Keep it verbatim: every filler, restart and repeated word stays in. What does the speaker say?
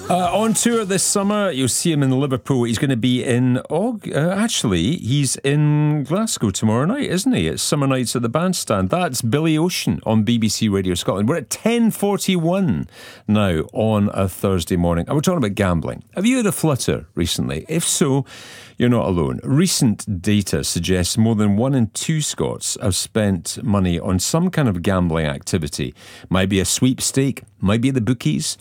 Uh, on tour this summer, you'll see him in Liverpool. He's going to be in, oh, uh, actually, he's in Glasgow tomorrow night, isn't he? It's Summer Nights at the Bandstand. That's Billy Ocean on B B C Radio Scotland. We're at ten forty-one now on a Thursday morning. And we're talking about gambling. Have you had a flutter recently? If so, you're not alone. Recent data suggests more than one in two Scots have spent money on some kind of gambling activity. Might be a sweepstake, might be the bookies,